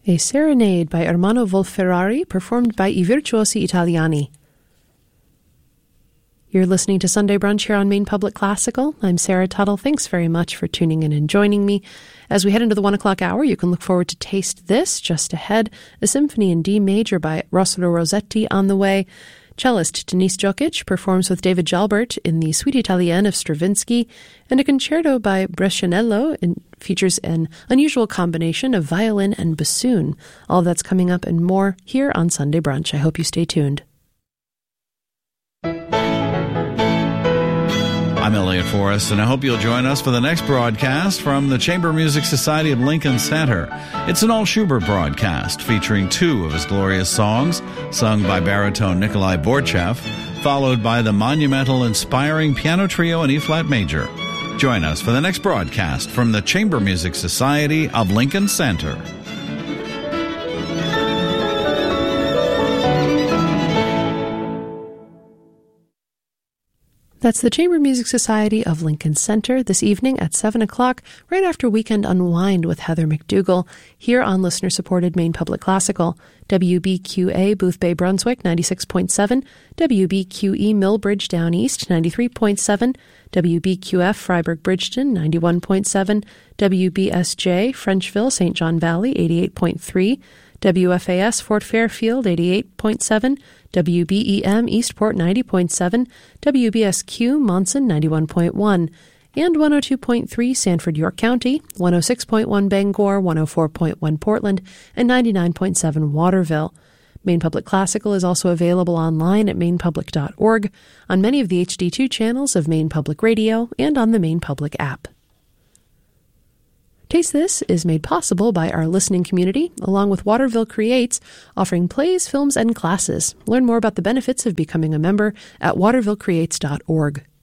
A Serenade by Ermanno Wolf-Ferrari, performed by I Virtuosi Italiani. You're listening to Sunday Brunch here on Maine Public Classical. I'm Sarah Tuttle. Thanks very much for tuning in and joining me. As we head into the 1 o'clock hour, you can look forward to Taste This. Just ahead, a symphony in D major by Rossolo Rossetti on the way. Cellist Denise Jokic performs with David Jalbert in the Suite Italienne of Stravinsky, and a concerto by Brescianello features an unusual combination of violin and bassoon. All that's coming up and more here on Sunday Brunch. I hope you stay tuned. I'm Elliot Forrest, and I hope you'll join us for the next broadcast from the Chamber Music Society of Lincoln Center. It's an all-Schubert broadcast featuring two of his glorious songs, sung by baritone Nikolai Borchev, followed by the monumental, inspiring piano trio in E-flat major. Join us for the next broadcast from the Chamber Music Society of Lincoln Center. That's the Chamber Music Society of Lincoln Center this evening at 7 o'clock, right after Weekend Unwind with Heather McDougall, here on listener-supported Maine Public Classical, WBQA Boothbay Brunswick 96.7, WBQE Millbridge Down East 93.7, WBQF Freiburg Bridgeton 91.7, WBSJ Frenchville St. John Valley 88.3, WFAS Fort Fairfield 88.7, WBEM Eastport 90.7, WBSQ Monson 91.1, and 102.3 Sanford York County, 106.1 Bangor, 104.1 Portland, and 99.7 Waterville. Maine Public Classical is also available online at mainepublic.org, on many of the HD2 channels of Maine Public Radio, and on the Maine Public app. Taste This is made possible by our listening community, along with Waterville Creates, offering plays, films, and classes. Learn more about the benefits of becoming a member at watervillecreates.org.